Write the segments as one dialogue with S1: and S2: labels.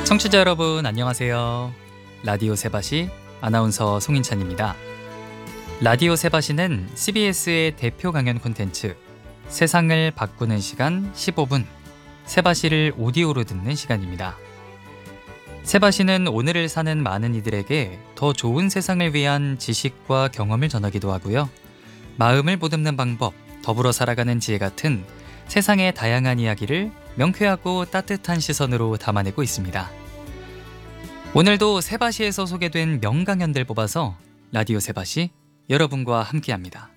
S1: 청취자 여러분 안녕하세요. 라디오 세바시 아나운서 송인찬입니다. 라디오 세바시는 CBS의 대표 강연 콘텐츠 세상을 바꾸는 시간 15분 세바시를 오디오로 듣는 시간입니다. 세바시는 오늘을 사는 많은 이들에게 더 좋은 세상을 위한 지식과 경험을 전하기도 하고요. 마음을 보듬는 방법, 더불어 살아가는 지혜 같은 세상의 다양한 이야기를 명쾌하고 따뜻한 시선으로 담아내고 있습니다. 오늘도 세바시에서 소개된 명강연들 뽑아서 라디오 세바시 여러분과 함께합니다.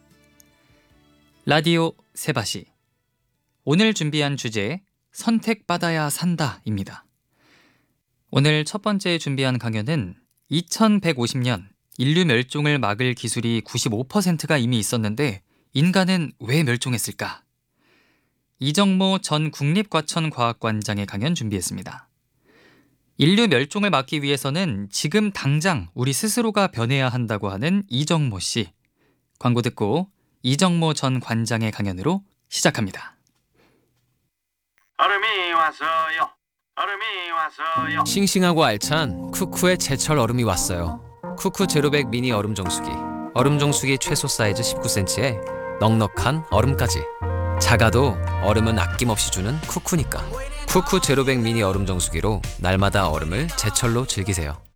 S1: 라디오 세바시 오늘 준비한 주제 선택받아야 산다입니다. 오늘 첫 번째 준비한 강연은 2150년 인류 멸종을 막을 기술이 95%가 이미 있었는데 인간은 왜 멸종했을까? 이정모 전 국립과천과학관장의 강연 준비했습니다. 인류 멸종을 막기 위해서는 지금 당장 우리 스스로가 변해야 한다고 하는 이정모 씨. 광고 듣고 이정모 전 관장의 강연으로 시작합니다.
S2: 얼음이 왔어요. 얼음이 왔어요.
S3: 싱싱하고 알찬 쿠쿠의 제철 얼음이 왔어요. 쿠쿠 제로백 미니 얼음 정수기. 얼음 정수기 최소 사이즈 19cm에 넉넉한 얼음까지. 작아도 얼음은 아낌없이 주는 쿠쿠니까. 쿠쿠 제로백 미니 얼음 정수기로 날마다 얼음을 제철로 즐기세요.